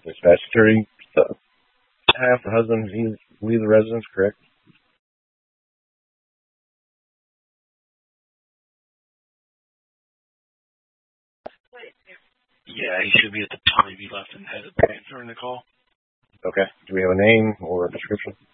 dispatch security stuff. Have the husband leave the residence, correct? Yeah, he should be at the time he left and headed back during the call. Okay. Do we have a name or a description?